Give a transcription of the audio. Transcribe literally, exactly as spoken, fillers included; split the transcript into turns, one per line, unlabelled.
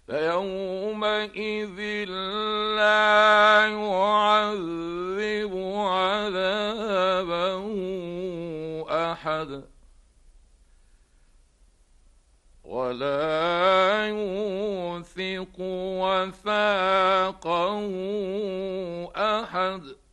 فيومئذ لا يعذب عذابه أحد ولا يوثق وثاقه أحد.